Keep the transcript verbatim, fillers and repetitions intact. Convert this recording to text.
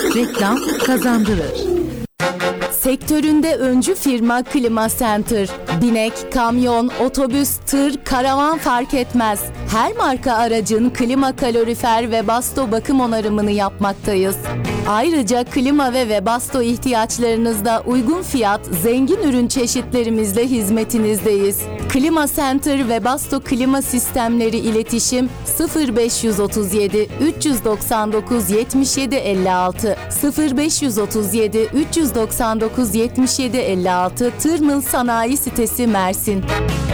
Reklam kazandırır. Sektöründe öncü firma Klima Center. Binek, kamyon, otobüs, tır, karavan fark etmez. Her marka aracın klima, kalorifer ve basto bakım onarımını yapmaktayız. Ayrıca klima ve Webasto ihtiyaçlarınızda uygun fiyat, zengin ürün çeşitlerimizle hizmetinizdeyiz. Klima Center ve Webasto klima sistemleri iletişim sıfır beş otuz yedi üç doksan dokuz yetmiş yedi elli altı sıfır beş otuz yedi üç doksan dokuz yetmiş yedi elli altı Tırnıl Sanayi Sitesi Mersin.